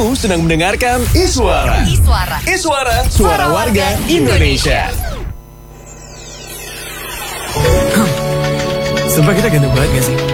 Kamu sedang mendengarkan Iswara. Iswara, suara warga Indonesia. Sumpah kita ganteng banget gak sih?